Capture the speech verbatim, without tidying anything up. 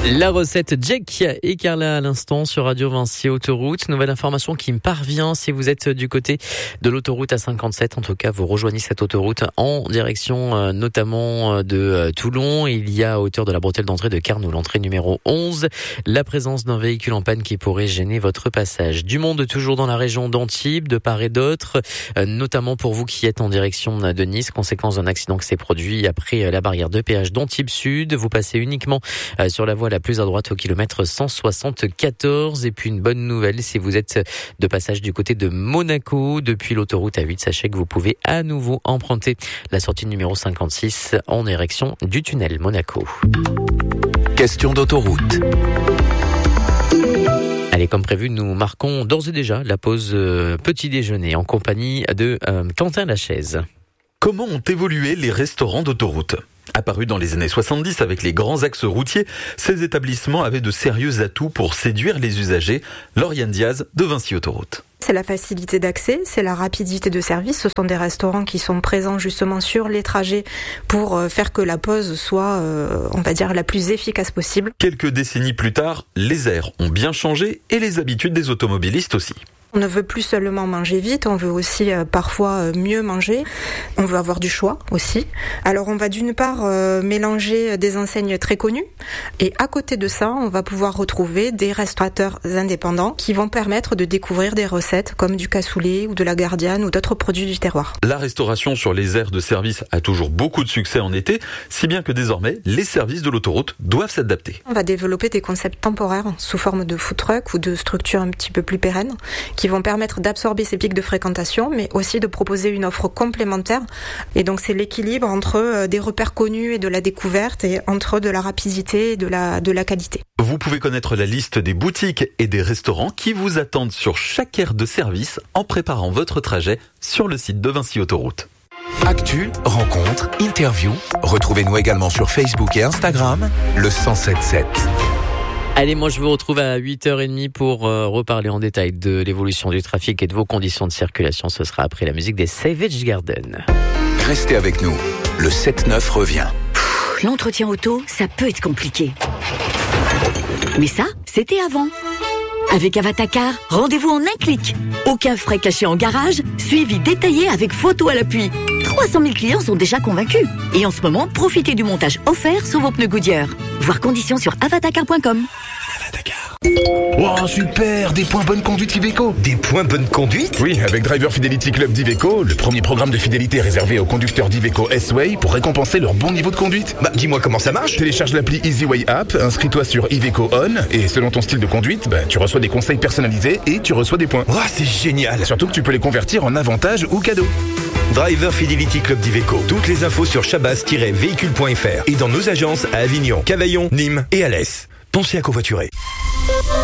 La recette Jack et Carla à l'instant sur Radio Vinci Autoroute. Nouvelle information qui me parvient si vous êtes du côté de l'autoroute A cinquante-sept. En tout cas, vous rejoignez cette autoroute en direction euh, notamment de euh, Toulon. Il y a à hauteur de la bretelle d'entrée de Carnoul, l'entrée numéro onze, la présence d'un véhicule en panne qui pourrait gêner votre passage. Du monde toujours dans la région d'Antibes, de part et d'autre, euh, notamment pour vous qui êtes en direction de Nice, conséquence d'un accident qui s'est produit après la barrière de péage d'Antibes Sud. Vous passez uniquement euh, sur la voie la plus à droite au kilomètre cent soixante-quatorze. Et puis une bonne nouvelle, si vous êtes de passage du côté de Monaco, depuis l'autoroute A huit, sachez que vous pouvez à nouveau emprunter la sortie numéro cinquante-six en direction du tunnel Monaco. Question d'autoroute. Allez, comme prévu, nous marquons d'ores et déjà la pause euh, petit déjeuner en compagnie de euh, Quentin Lachaise. Comment ont évolué les restaurants d'autoroute ? Apparus dans les années soixante-dix avec les grands axes routiers, ces établissements avaient de sérieux atouts pour séduire les usagers. Lauriane Diaz de Vinci Autoroute. C'est la facilité d'accès, c'est la rapidité de service. Ce sont des restaurants qui sont présents justement sur les trajets pour faire que la pause soit, euh, on va dire, la plus efficace possible. Quelques décennies plus tard, les aires ont bien changé et les habitudes des automobilistes aussi. On ne veut plus seulement manger vite, on veut aussi euh, parfois euh, mieux manger. On veut avoir du choix aussi. Alors on va d'une part euh, mélanger des enseignes très connues et à côté de ça, on va pouvoir retrouver des restaurateurs indépendants qui vont permettre de découvrir des recettes comme du cassoulet ou de la gardiane ou d'autres produits du terroir. La restauration sur les aires de service a toujours beaucoup de succès en été, si bien que désormais, les services de l'autoroute doivent s'adapter. On va développer des concepts temporaires sous forme de food truck ou de structures un petit peu plus pérennes qui vont permettre d'absorber ces pics de fréquentation, mais aussi de proposer une offre complémentaire. Et donc c'est l'équilibre entre des repères connus et de la découverte, et entre de la rapidité et de la, de la qualité. Vous pouvez connaître la liste des boutiques et des restaurants qui vous attendent sur chaque aire de service en préparant votre trajet sur le site de Vinci Autoroute. Actu, rencontres, interviews. Retrouvez-nous également sur Facebook et Instagram, le cent sept sept. Allez, moi je vous retrouve à huit heures trente pour euh, reparler en détail de l'évolution du trafic et de vos conditions de circulation. Ce sera après la musique des Savage Garden. Restez avec nous, le sept neuf revient. Pff, l'entretien auto, ça peut être compliqué. Mais ça, c'était avant. Avec Avatacar, rendez-vous en un clic. Aucun frais cachés en garage, suivi détaillé avec photo à l'appui. trois cent mille clients sont déjà convaincus. Et en ce moment, profitez du montage offert sur vos pneus Goodyear. Voir conditions sur avatacar point com. Avatacar. Wow, super! Des points bonne conduite Iveco. Des points bonne conduite? Oui, avec Driver Fidelity Club d'Iveco, le premier programme de fidélité réservé aux conducteurs d'Iveco S-Way pour récompenser leur bon niveau de conduite. Bah, dis-moi comment ça marche. Télécharge l'appli EasyWay App, inscris-toi sur Iveco On, et selon ton style de conduite, bah, tu reçois des conseils personnalisés et tu reçois des points. Oh, c'est génial! Surtout que tu peux les convertir en avantages ou cadeaux. Driver Fidelity Club d'Iveco. Toutes les infos sur chabas tiret véhicule point f r et dans nos agences à Avignon, Cavaillon, Nîmes et Alès. Pensez à covoiturer.